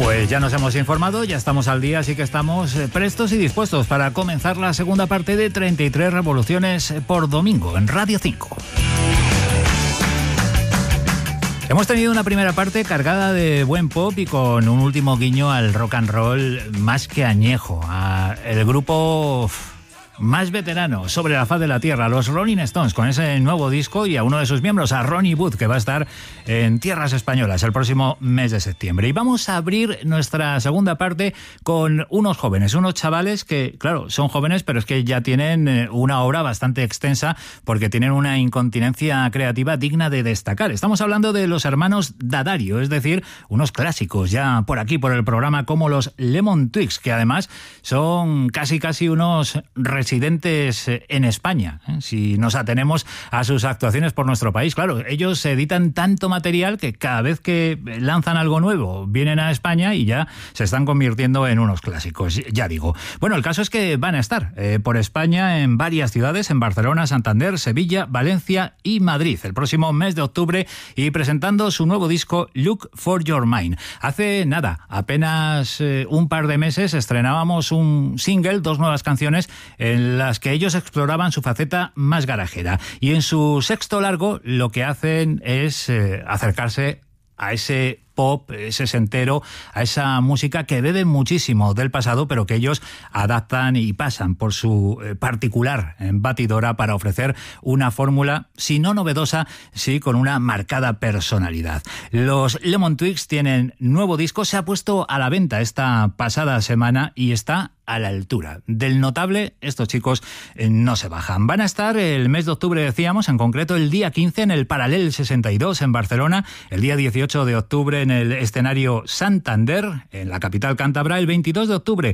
Pues ya nos hemos informado, ya estamos al día, así que estamos prestos y dispuestos para comenzar la segunda parte de 33 revoluciones por domingo en Radio 5. Hemos tenido una primera parte cargada de buen pop y con un último guiño al rock and roll más que añejo, el grupo más veterano sobre la faz de la tierra, los Rolling Stones, con ese nuevo disco, y a uno de sus miembros, a Ronnie Wood, que va a estar en tierras españolas el próximo mes de septiembre. Y vamos a abrir nuestra segunda parte con unos jóvenes, unos chavales que, claro, son jóvenes, pero es que ya tienen una obra bastante extensa porque tienen una incontinencia creativa digna de destacar. Estamos hablando de los hermanos D'Addario, es decir, unos clásicos ya por aquí, por el programa, como los Lemon Twigs, que además son casi unos residentes en España, si nos atenemos a sus actuaciones por nuestro país. Claro, ellos editan tanto material que cada vez que lanzan algo nuevo vienen a España y ya se están convirtiendo en unos clásicos, ya digo. Bueno, el caso es que van a estar por España en varias ciudades, en Barcelona, Santander, Sevilla, Valencia y Madrid, el próximo mes de octubre, y presentando su nuevo disco Look for Your Mind. Hace nada, apenas un par de meses, estrenábamos un single, 2 nuevas canciones en las que ellos exploraban su faceta más garajera. Y en su sexto largo lo que hacen es acercarse a ese pop, ese sesentero, a esa música que bebe muchísimo del pasado, pero que ellos adaptan y pasan por su particular batidora para ofrecer una fórmula, si no novedosa, sí con una marcada personalidad. Los Lemon Twigs tienen nuevo disco, se ha puesto a la venta esta pasada semana y está a la altura. Del notable, estos chicos no se bajan. Van a estar el mes de octubre, decíamos, en concreto el día 15 en el Paralel 62 en Barcelona, el día 18 de octubre en el escenario Santander, en la capital cántabra, el 22 de octubre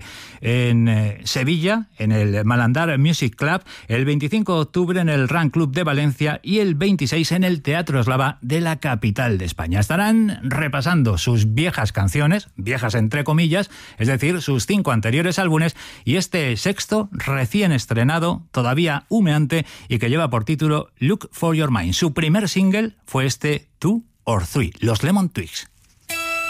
en Sevilla, en el Malandar Music Club, el 25 de octubre en el Run Club de Valencia y el 26 en el Teatro Eslava de la capital de España. Estarán repasando sus viejas canciones, viejas entre comillas, es decir, sus 5 anteriores álbumes, y este sexto recién estrenado, todavía humeante, y que lleva por título Look for Your Mind. Su primer single fue este 2 or 3, los Lemon Twigs.